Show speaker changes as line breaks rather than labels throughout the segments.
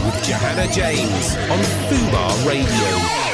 with Johanna James on Fubar Radio.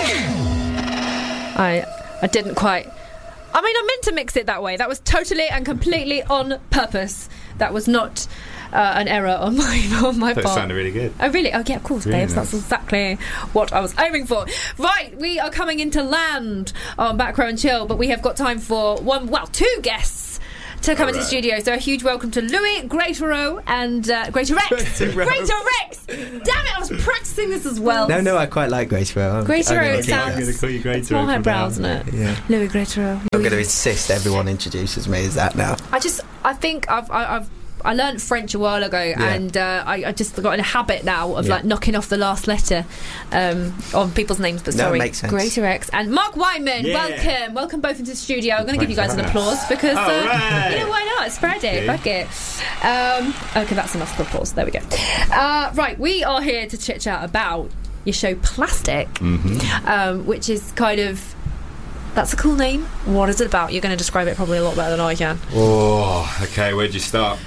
I didn't quite... I mean, I meant to mix it that way. That was totally and completely on purpose. That was not an error on my part.
That sounded really good.
Oh, really? Oh, yeah, of course,
Really
babes.
nice.
That's exactly what I was aiming for. Right, we are coming into land on Back Row and Chill, but we have got time for two guests to come into the studio. So a huge welcome to Louis Greatorex and Greatorex. Greatorex! Damn it, I was practicing this as well.
No, I quite like Greatorex.
Greatorex
I'm
sounds...
going to call you
It's more
Greatorex.
highbrow, isn't it?
Yeah.
Louis Greatorex.
I'm going to insist everyone introduces me as that now.
I think I learned French a while ago, and I just got in a habit now of like knocking off the last letter on people's names. But sorry,
it makes sense.
Greatorex and Mark Wyman.
Yeah.
Welcome both into the studio. I'm going to give you
Thanks
guys an
for having
applause because
right.
you know why not? It's Friday. Fuck it. Okay, that's enough for applause. There we go. Right, we are here to chit chat about your show Plastic, which is kind of. That's a cool name. What is it about? You're going to describe it probably a lot better than I can.
Oh, okay, where'd you start?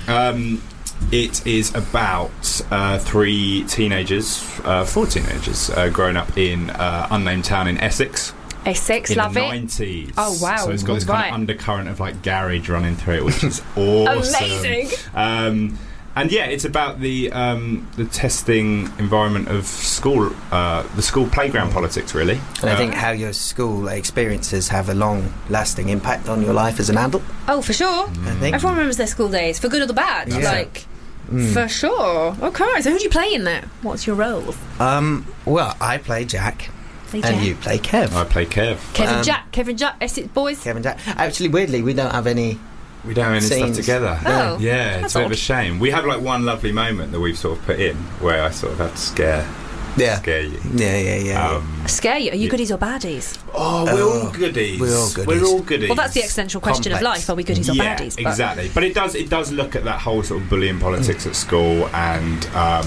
It is about four teenagers growing up in unnamed town in Essex.
Essex,
In
love
the
it.
90s.
Oh, wow.
So it's got this kind
Right.
of undercurrent of like garage running through it, which is awesome.
Amazing.
And yeah, it's about the testing environment of school, the school playground politics, really.
And I think how your school experiences have a long-lasting impact on your life as an adult.
Oh, for sure.
I think.
Everyone remembers their school days, for good or the bad.
Yeah.
Like, for sure. Okay, so who do you play in there? What's your role?
Well, I play Jack,
Play
and
Jack.
you play Kev.
I play Kev.
Kevin Jack, Essex boys.
Kevin Jack. Actually, weirdly, we don't have any.
We don't have any stuff
Scenes.
together.
Oh,
Yeah, it's
that's
a bit of
odd.
a shame. We have like one lovely moment that we've sort of put in where I sort of have to scare you.
Yeah.
Scare you? Are you goodies or baddies?
Oh, we're all goodies.
we're all goodies.
We're all goodies.
Well, that's the existential question of
Complex.
life. Are we goodies or
Yeah,
baddies? But
exactly. But it does look at that whole sort of bullying politics at school, and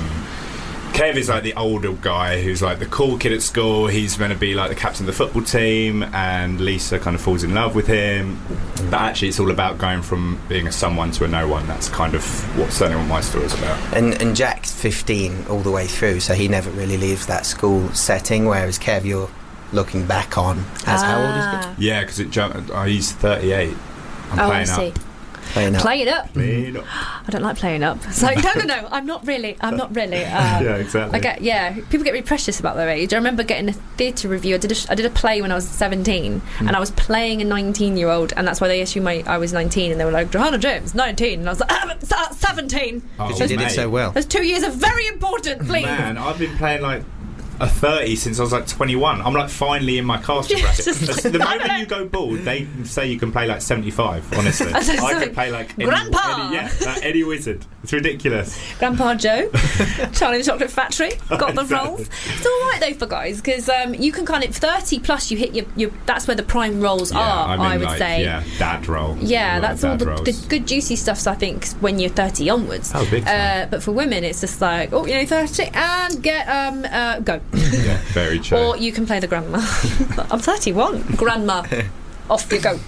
Kev is like the older guy who's like the cool kid at school. He's going to be like the captain of the football team, and Lisa kind of falls in love with him. But actually, it's all about going from being a someone to a no one. That's kind of certainly what my story's about.
And Jack's 15 all the way through, so he never really leaves that school setting, whereas Kev, you're looking back on as how old is he?
Yeah, because he's 38. I'm
Oh, I
playing
see.
up.
Playing up.
Play it up.
Playing up.
I don't like playing up. So no. I'm not really.
Yeah, exactly.
People get really precious about their age. I remember getting a theatre review. I did a play when I was 17, and I was playing a 19-year-old, and that's why they assumed I was 19, and they were like, Johanna James, 19, and I was like, 17.
Because you did it so well.
Those 2 years are very important, please.
Man, I've been playing like a 30 since I was like 21. I'm like finally in my casting bracket.
Just
The moment you go bald, they say you can play like 75. Honestly,
I
I could play like
Grandpa!
like any wizard. It's ridiculous.
Grandpa Joe, Charlie and the Chocolate Factory, got the
Exactly.
roles. It's all right though for guys, because you can kind of 30 plus. You hit your that's where the prime roles are. I would
like,
say.
yeah, dad role.
Yeah,
Like
that's all
dad
the
roles.
good juicy stuff. I think when you're 30 onwards.
Oh, big time.
But for women, it's just like 30 and get go.
Yeah, very true.
Or you can play the grandma. I'm 31, grandma. Off you go.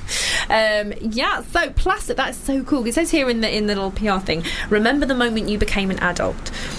So Plastic. That's so cool. It says here in the little PR thing. Remember the moment you became an adult.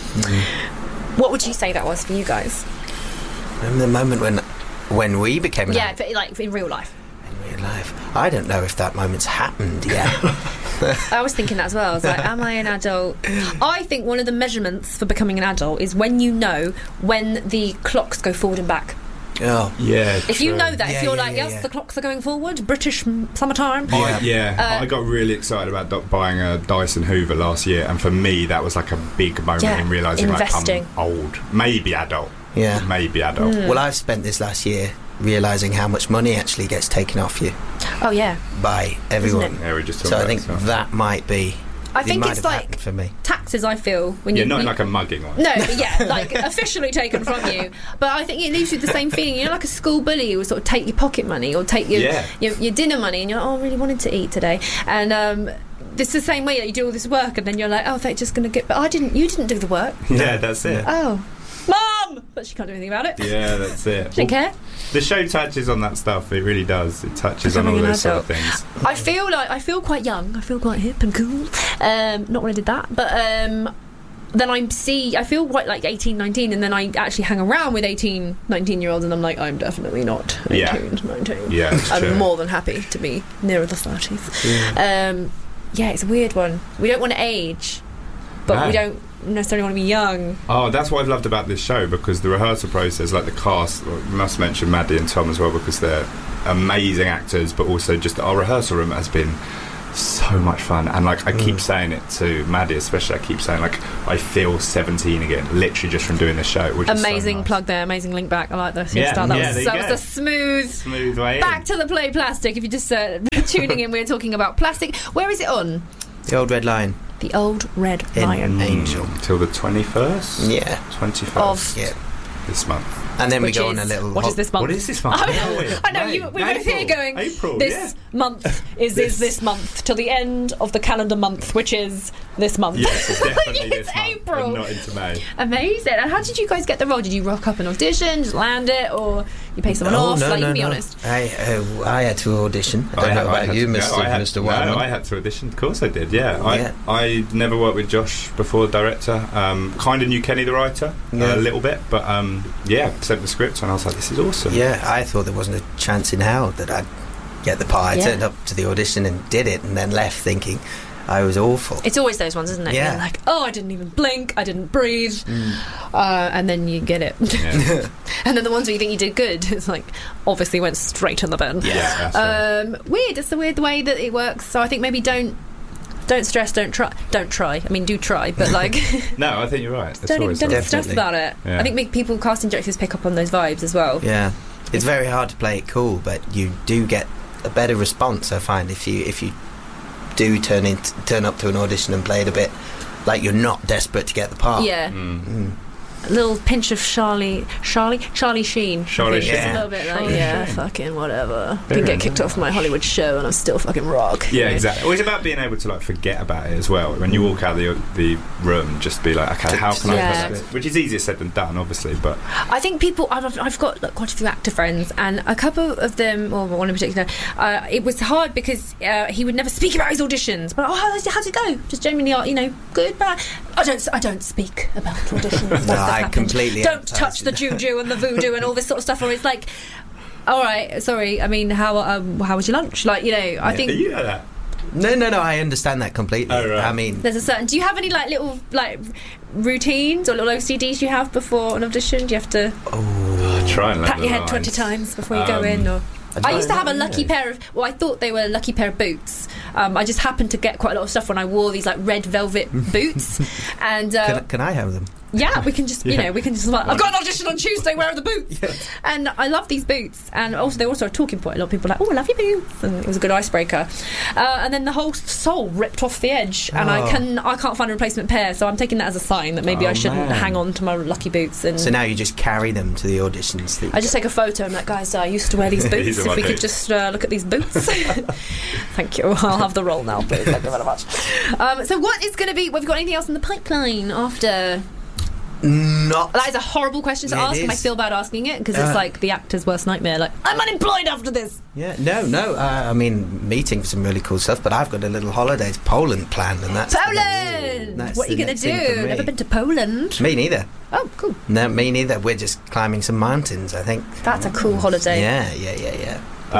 What would you say that was for you guys?
Remember the moment when we became an adult
but like in real life.
in real life? I don't know if that moment's happened yet.
I was thinking that as well. I was like, am I an adult? I think one of the measurements for becoming an adult is when you know when the clocks go forward and back.
Oh.
Yeah.
If you
true.
know that, if you're like, yes,
yeah.
the clocks are going forward, British summertime.
I got really excited about buying a Dyson Hoover last year, and for me that was like a big moment in realising like
investing.
I'm old, maybe adult.
Yeah.
Maybe adult.
Well, I've spent this last year realising how much money actually gets taken off you
Oh yeah,
by everyone.
Isn't
Yeah, we just talked
So I
about
think
stuff.
that might be.
I
it
think
might
it's
have
like
happened for me.
taxes. I feel when
Yeah,
you
not
you-
like a mugging one.
No, but yeah, like officially taken from you. But I think it leaves you with the same feeling. You know, like a school bully who will sort of take your pocket money or take your dinner money, and you're like, oh, I really wanted to eat today. And it's the same way that you do all this work, and then you're like, oh, they're just going to get. But you didn't do the work.
Yeah, that's it.
Oh, Mum! But she can't do anything about it.
Yeah, that's it.
She didn't care.
The show touches on that stuff. It really does. It touches on
Becoming
all
an
those sort of
adult.
things.
I feel quite young. I feel quite hip and cool. Not when I did that, but then I feel quite like 18, 19, and then I actually hang around with 18, 19-year-olds, and I'm like, I'm definitely not 18, 19.
Yeah, it's
I'm
true.
more than happy to be nearer the 30s. Yeah, it's a weird one. We don't want to age, but
No.
we don't necessarily want to be young.
Oh, that's what I've loved about this show, because the rehearsal process, like the cast, we must mention Maddie and Tom as well, because they're amazing actors, but also just our rehearsal room has been so much fun. And like I keep saying it to Maddie especially, I keep saying like I feel 17 again, literally just from doing this show, which
Amazing
is so nice.
plug there, amazing link back. I like this.
Yeah,
Start. That
yeah,
was,
there
that
you
was
go.
a
smooth way
back
in.
to the play Plastic. If you're just tuning in, we're talking about Plastic. Where is it on?
The Old Red Lion.
The Old Red
In
Lion.
Angel.
Till the 21st?
Yeah.
21st
Of-
Yeah.
this month.
And then
Which
we go
is,
on a little...
what is this month?
What is this month?
I know, we were both here going,
April,
this month is this month, till the end of the calendar month, which is this month.
Yes, it's definitely
It's
this month,
April.
and not into May.
Amazing. And how did you guys get the role? Did you rock up an audition, just land it, or you pay someone off?
No,
like, you
no,
can be
no.
honest.
I had to audition. I don't know about you, Mr. Wyman.
No, I had to audition. Of course I did, yeah.
Yeah.
I never worked with Josh before, the director. Kind of knew Kenny, the writer,
Yeah.
a little bit. But, sent the script, and I was like, this is awesome.
Yeah, I thought there wasn't a chance in hell that I'd get the part. I
Yeah.
turned up to the audition and did it, and then left thinking I was awful.
It's always those ones, isn't it?
Yeah.
You're like, I didn't even blink, I didn't breathe, and then you get it.
Yeah.
And then the ones where you think you did good, it's like, obviously went straight in the bin.
Yeah, that's right.
Weird. It's the weird way that it works. So I think maybe don't stress, don't try. I mean, do try, but like,
No, I think you're right. It's
don't
always
stress
Definitely.
about it.
Yeah.
I think people, casting directors, pick up on those vibes as well.
Yeah, it's very hard to play it cool, but you do get a better response. I find if you do turn up to an audition and play it a bit like you're not desperate to get the part.
Yeah.
Mm.
A little pinch of Charlie Sheen.
Charlie
I think
Sheen.
it's a little bit like,
Charlie
yeah,
Sheen.
fucking whatever.
Very
Can get kicked
nice.
off my Hollywood show and I'm still fucking rock.
Yeah, exactly. Well, it's about being able to like forget about it as well. When you walk out of the room, just be like, okay, how can
Yeah.
I put that? Which is easier said than done, obviously. But
I think people. I've got like, quite a few actor friends, and a couple of them, or one in particular, it was hard because he would never speak about his auditions. But how'd it go? Just genuinely, good, bad. I don't speak about auditions. That's
No,
what
I
happens.
completely
don't
empathise
touch the
with
juju and the voodoo and all this sort of stuff. Or it's like, all right, sorry. I mean, how was your lunch? Like, I think.
you know that.
No, I understand that completely.
Oh, right.
I mean,
There's a certain. Do you have any like little like routines or little OCDs you have before an audition? Do you have to
Try and learn
pat
the
your head
lines.
20 times before you go in? Or I used to have a lucky pair of. Well, I thought they were a lucky pair of boots. I just happened to get quite a lot of stuff when I wore these like red velvet boots, and
can I have them?
yeah, we can just
Yeah.
we can just like, I've got an audition on Tuesday. Where are the boots? And I love these boots, and also they're also a talking point. A lot of people are like, oh, I love your boots, and it was a good icebreaker. And then the whole sole ripped off the edge, and I can't find a replacement pair, so I'm taking that as a sign that maybe
Oh,
I shouldn't
man.
hang on to my lucky boots. And
So now you just carry them to the auditions.
I just take a photo. I'm like, guys, I used to wear these boots.
These are
If
my
we could
boots.
just look at these boots. Thank you. I'll have the role now, please. Thank you very much. So what is going to be... Have you got anything else in the pipeline after...
not.
That is a horrible question to
Yeah, it
ask, and I
is.
feel bad asking it, because it's like the actor's worst nightmare. Like, I'm unemployed after this.
Yeah, no. I mean, meeting for some really cool stuff, but I've got a little holiday to Poland planned, and that's
Poland!
that's
What are you
the
going to
next thing for
do?
me.
Never been to Poland.
Me neither.
Oh, cool.
No, me neither. We're just climbing some mountains, I think.
That's a cool holiday.
Yeah.
Yeah.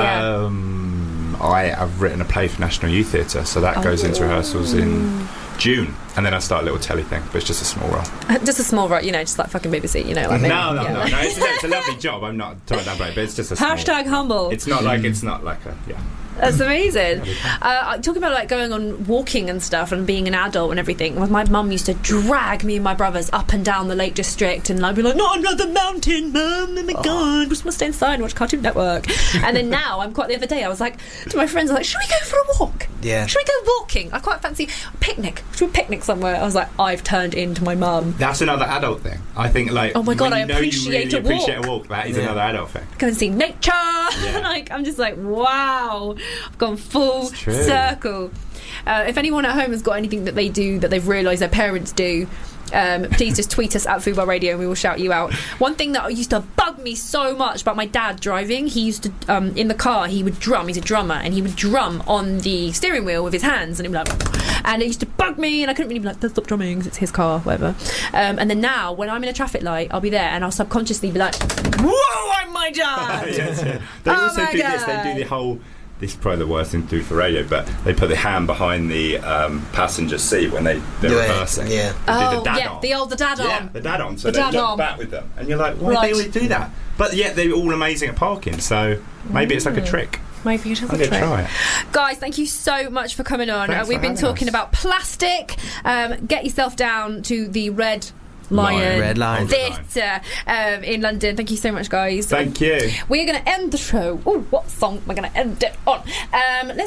I have written a play for National Youth Theatre, so that goes into rehearsals in June, and then I start a little telly thing, but it's just a small role.
Just a small, just like fucking BBC, like maybe,
No,
yeah.
it's a lovely job. I'm not talking down, but it's just a small.
Hashtag humble.
It's not like a
That's amazing. Talking about like going on walking and stuff and being an adult and everything. Well, my mum used to drag me and my brothers up and down the Lake District, and I'd be like, "Not another mountain, Mum! Oh my God, we just want to stay inside and watch Cartoon Network." And then now, the other day, I was like to my friends, "Should we go for a walk?
Yeah.
Should we go walking? I quite fancy a picnic. Should we picnic somewhere?" I was like, "I've turned into my mum.
That's another adult thing. I think
Oh my God,
when
I
you know
appreciate
you
a
really
walk.
appreciate a walk. That is
Yeah.
another adult thing.
Go and see nature." I'm just like, wow, I've gone full
It's true.
circle. If anyone at home has got anything that they do that they've realised their parents do, please just tweet us at Fubar Radio and we will shout you out. One thing that used to bug me so much about my dad driving, he used to in the car he would drum. He's a drummer, and he would drum on the steering wheel with his hands, and he'd be like, and it used to bug me, and I couldn't really be like, stop drumming, 'cause it's his car, whatever. And then now, when I'm in a traffic light, I'll be there, and I'll subconsciously be like, whoa, I'm my dad!
Yes, yeah. They
Oh
also
my
do this.
God.
They do the whole. This is probably the worst thing to do for radio, but they put the hand behind the passenger seat when they're reversing.
Yeah.
They do
Oh,
the dad
yeah,
on.
the dad
Yeah,
on.
the dad on. So
The
they
dad
look
on.
back with them, and you're like, why
Right.
do they always do that? But yet they're all amazing at parking. So maybe it's like a trick.
Maybe it is
I'm
a
gonna
trick.
try it.
Guys, thank you so much for coming on.
Thanks
We've
for
been
having
talking
us.
about plastic. Get yourself down to the Red Lion,
Red Lion.
Theatre in London. Thank you so much, guys.
Thank you.
We're going to end the show. Oh, what song am I going to end it on? Let's